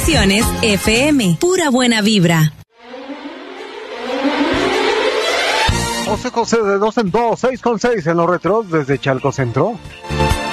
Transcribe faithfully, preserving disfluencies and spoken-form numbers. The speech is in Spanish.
Estaciones F M. Pura buena vibra. José José de dos en dos, seis con seis en los retros desde Chalco Centro.